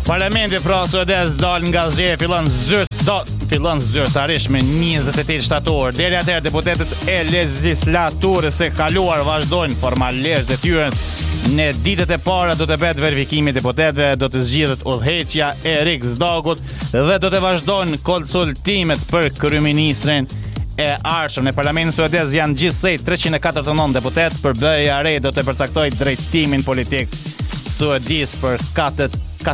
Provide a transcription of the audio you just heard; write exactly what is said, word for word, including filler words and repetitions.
Parlamenti pra suedez dal nga zgjedhja fillon zyrt do fillon zyrtarisht me njëzet e tetë shtator. Deri atëherë deputetët e legislaturës së kaluar vazhdojnë formalisht detyrën. Në ditët e para do të bëhet verifikimi i deputetëve, do të zgjidhet udhëheqja e Erik Zdagut dhe do të vazhdojnë konsultimet për kryeministrin e ardhshëm. Në Parlamentin suedez janë gjithsej treqind e katërdhjetë e nëntë deputet. Përbërja e re do të përcaktojë drejtimin politik suedez për katët